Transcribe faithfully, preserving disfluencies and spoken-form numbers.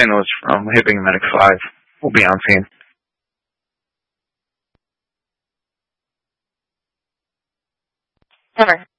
Saint Louis from Hibbing Medic five. We'll be on scene. Never.